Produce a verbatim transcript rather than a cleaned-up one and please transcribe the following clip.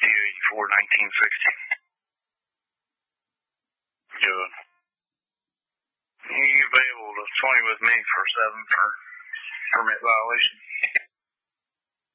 D eighty-four nineteen sixty. Good. You be able to swing with me for seven for permit violation.